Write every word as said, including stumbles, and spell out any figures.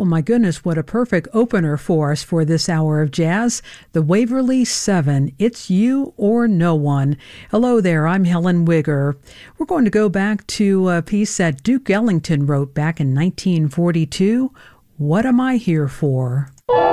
Oh my goodness, what a perfect opener for us for this hour of jazz. The Waverly Seven, It's You or No One. Hello there, I'm Helen Wigger. We're going to go back to a piece that Duke Ellington wrote back in nineteen forty-two, What Am I Here For?